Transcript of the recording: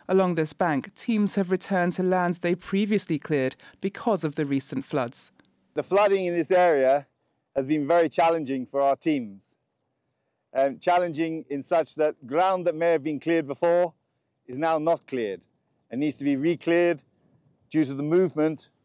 Along this bank, teams have returned to lands they previously cleared because of the recent floods. The flooding in this area has been very challenging for our teams. Challenging in such that ground that may have been cleared before is now not cleared and needs to be re-cleared due to the movement